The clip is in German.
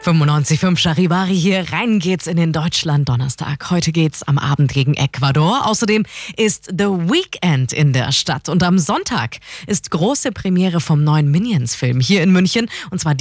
95.5 Charivari hier. Rein geht's in den Deutschland-Donnerstag. Heute geht's am Abend gegen Ecuador. Außerdem ist The Weeknd in der Stadt. Und am Sonntag ist große Premiere vom neuen Minions-Film hier in München. Und zwar